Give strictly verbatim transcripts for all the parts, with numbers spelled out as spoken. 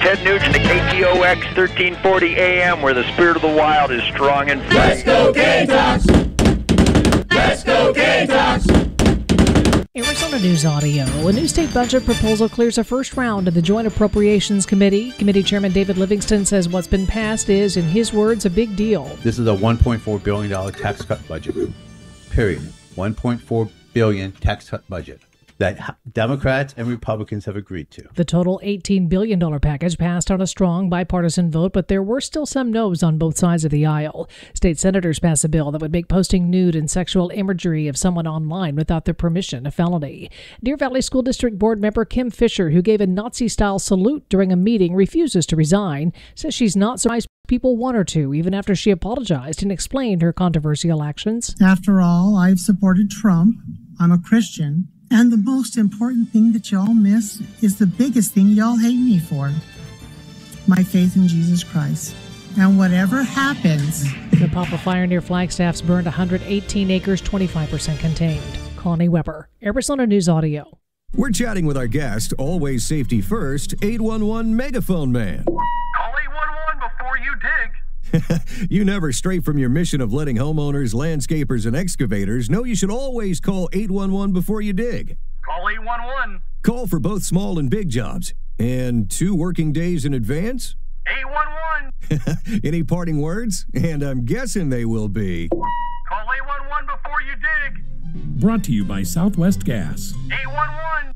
Ted Nugent to K T O X thirteen forty A M, where the spirit of the wild is strong and fresh. Let's go Gamecocks! Let's go Gamecocks! Arizona News Audio. A new state budget proposal clears a first round of the Joint Appropriations Committee. Committee Chairman David Livingston says what's been passed is, in his words, a big deal. This is a one point four billion dollars tax cut budget, period. one point four billion dollars tax cut budget that Democrats and Republicans have agreed to. The total eighteen billion dollars package passed on a strong bipartisan vote, but there were still some no's on both sides of the aisle. State senators passed a bill that would make posting nude and sexual imagery of someone online without their permission a felony. Deer Valley School District Board member Kim Fisher, who gave a Nazi-style salute during a meeting, refuses to resign, says she's not surprised people want her to, even after she apologized and explained her controversial actions. After all, I've supported Trump. I'm a Christian. And the most important thing that y'all miss is the biggest thing y'all hate me for. My faith in Jesus Christ. And whatever happens... The Papa Fire near Flagstaff's burned one hundred eighteen acres, twenty-five percent contained. Connie Weber, Arizona News Audio. We're chatting with our guest, always safety first, eight one one Megaphone Man. Call eight one one before you dig. You never stray from your mission of letting homeowners, landscapers, and excavators know you should always call eight one one before you dig. Call eight one one. Call for both small and big jobs. And two working days in advance? eight one one. Any parting words? And I'm guessing they will be... Call eight one one before you dig. Brought to you by Southwest Gas. eight one one.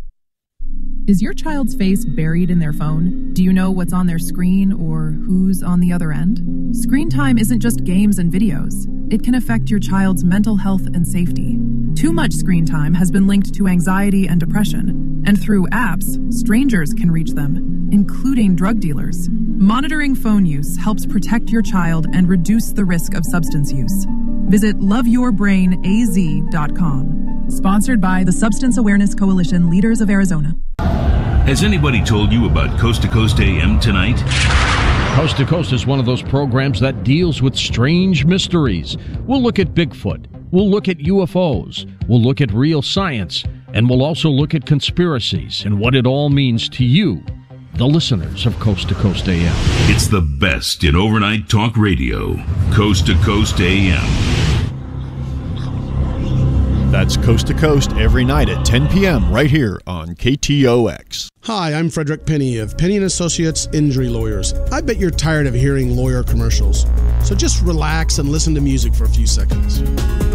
Is your child's face buried in their phone? Do you know what's on their screen or who's on the other end? Screen time isn't just games and videos. It can affect your child's mental health and safety. Too much screen time has been linked to anxiety and depression, and through apps, strangers can reach them, including drug dealers. Monitoring phone use helps protect your child and reduce the risk of substance use. Visit love your brain a z dot com. Sponsored by the Substance Awareness Coalition Leaders of Arizona. Has anybody told you about Coast to Coast A M tonight? Coast to Coast is one of those programs that deals with strange mysteries. We'll look at Bigfoot. We'll look at U F Os. We'll look at real science. And we'll also look at conspiracies and what it all means to you, the listeners of Coast to Coast A M. It's the best in overnight talk radio. Coast to Coast A M. That's Coast to Coast every night at ten p.m. right here on K T O X. Hi, I'm Frederick Penny of Penny and Associates Injury Lawyers. I bet you're tired of hearing lawyer commercials. So just relax and listen to music for a few seconds.